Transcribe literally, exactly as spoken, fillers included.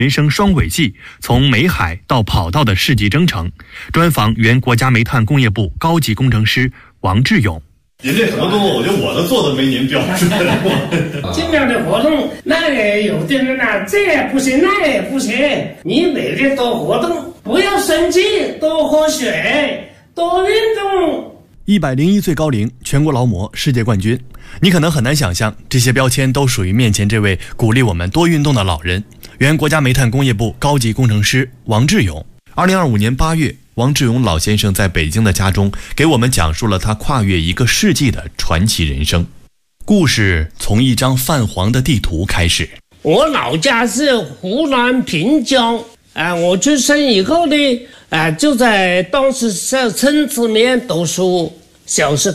人生双轨迹，从美海到跑道的世纪征程。专访原国家煤炭工业部高级工程师王志勇。 您这活动，我觉得我的做的没您标准。 今天的活动，那也有的人呢，这也不行，那也不行。你每天多活动，不要生气，多喝水，多运动。 一百零一岁高龄，全国劳模世界冠军。你可能很难想象，这些标签都属于面前这位鼓励我们多运动的老人。原国家煤炭工业部高级工程师王志勇。二零二五年八月，王志勇老先生在北京的家中给我们讲述了他跨越一个世纪的传奇人生。故事从一张泛黄的地图开始。 我老家是湖南平江，啊，我出生以后呢，啊，就在当时在村子里面读书，小时